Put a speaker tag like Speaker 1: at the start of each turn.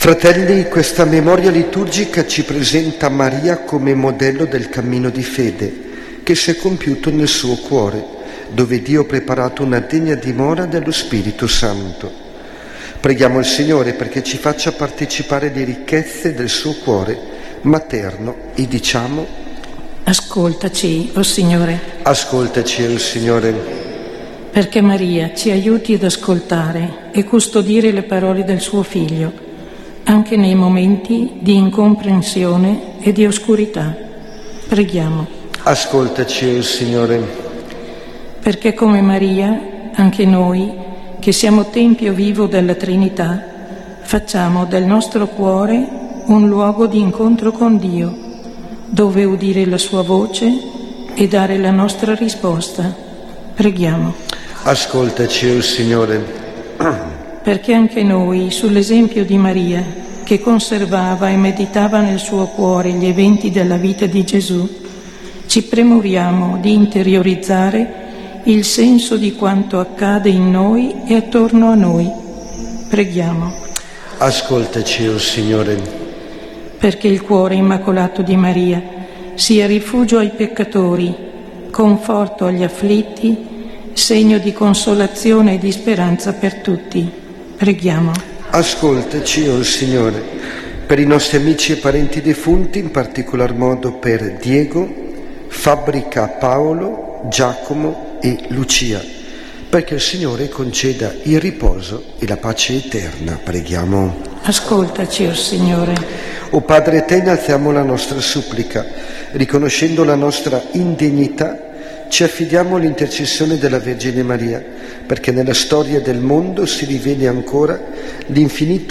Speaker 1: Fratelli, questa memoria liturgica ci presenta Maria come modello del cammino di fede che si è compiuto nel suo cuore, dove Dio ha preparato una degna dimora dello Spirito Santo. Preghiamo il Signore perché ci faccia partecipare alle ricchezze del suo cuore materno e diciamo:
Speaker 2: ascoltaci, o Signore.
Speaker 1: Ascoltaci, o Signore.
Speaker 2: Perché Maria ci aiuti ad ascoltare e custodire le parole del suo Figlio, anche nei momenti di incomprensione e di oscurità. Preghiamo.
Speaker 1: Ascoltaci, o Signore.
Speaker 2: Perché come Maria, anche noi, che siamo tempio vivo della Trinità, facciamo del nostro cuore un luogo di incontro con Dio, dove udire la sua voce e dare la nostra risposta. Preghiamo.
Speaker 1: Ascoltaci, o Signore.
Speaker 2: Perché anche noi, sull'esempio di Maria, che conservava e meditava nel suo cuore gli eventi della vita di Gesù, ci premuriamo di interiorizzare il senso di quanto accade in noi e attorno a noi. Preghiamo.
Speaker 1: Ascoltaci, o Signore.
Speaker 2: Perché il cuore immacolato di Maria sia rifugio ai peccatori, conforto agli afflitti, segno di consolazione e di speranza per tutti. Preghiamo.
Speaker 1: Ascoltaci, o Signore, per i nostri amici e parenti defunti, in particolar modo per Diego, Fabbrica Paolo, Giacomo e Lucia, perché il Signore conceda il riposo e la pace eterna. Preghiamo.
Speaker 2: Ascoltaci, o Signore.
Speaker 1: O Padre eterno, alziamo la nostra supplica, riconoscendo la nostra indegnità, ci affidiamo all'intercessione della Vergine Maria, perché nella storia del mondo si riveli ancora l'infinita